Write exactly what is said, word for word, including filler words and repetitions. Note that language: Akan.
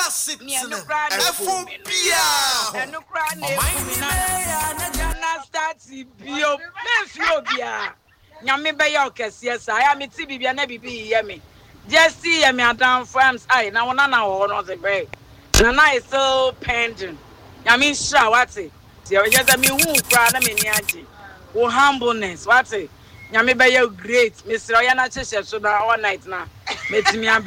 sit in a full beer. And no crying, na start bio. Memphobia. Yammy by your case, yes, I am a T B and Nebby be yummy. Just see me a down friends. I now one hour on the break. And I so pending. Yammy sure what's it? Just a me who cry, I mean, Yanti. Oh, humbleness, what's it? Yammy by your great Mister Oyana Cheshire, so that all night now. Met me